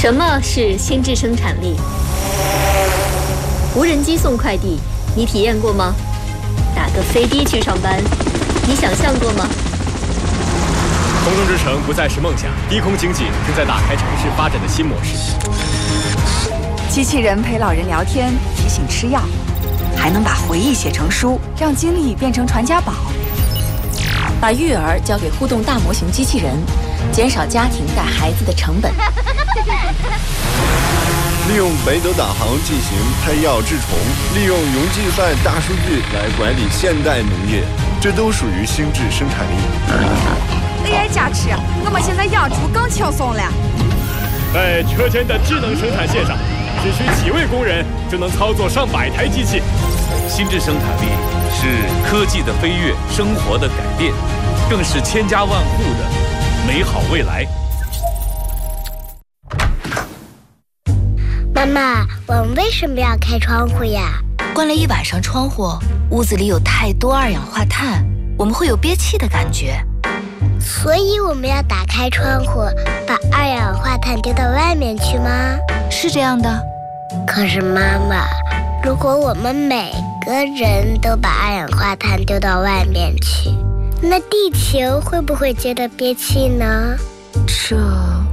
什么是心智生产力？无人机送快递，你体验过吗？打个飞的去上班，你想象过吗？ 空中之城不再是梦想，低空经济正在打开城市发展的新模式。 机器人陪老人聊天，提醒吃药，还能把回忆写成书，让经历变成传家宝。 把育儿交给互动大模型机器人，减少家庭带孩子的成本。 利用北斗导航进行拍药治虫，利用云计算大数据来管理现代农业，这都属于心智生产力。 AI 加持，我们现在养猪更轻松了。 在车间的智能生产线上，只需几位工人就能操作上百台机器。 心智生产力是科技的飞跃，生活的改变，更是千家万户的美好未来。 妈妈，我们为什么要开窗户呀？ 关了一晚上窗户，屋子里有太多二氧化碳，我们会有憋气的感觉。 所以我们要打开窗户，把二氧化碳丢到外面去吗？ 是这样的。 可是妈妈，如果我们每个人都把二氧化碳丢到外面去，那地球会不会觉得憋气呢？ 这